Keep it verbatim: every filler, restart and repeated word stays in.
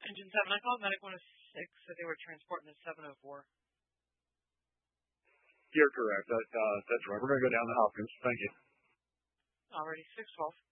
Engine seven, I called Medic one oh six, so they were transporting the seven oh four. You're correct. That, uh, that's right. We're going to go down to Hopkins. Thank you. Already, six twelve.